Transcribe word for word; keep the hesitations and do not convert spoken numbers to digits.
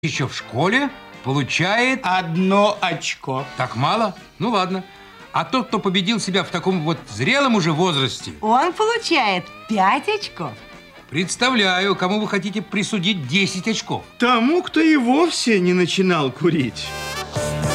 еще в школе получает... Одно очко. Так мало? Ну ладно. А тот, кто победил себя в таком вот зрелом уже возрасте... Он получает пять очков. Представляю, кому вы хотите присудить десять очков. Тому, кто и вовсе не начинал курить.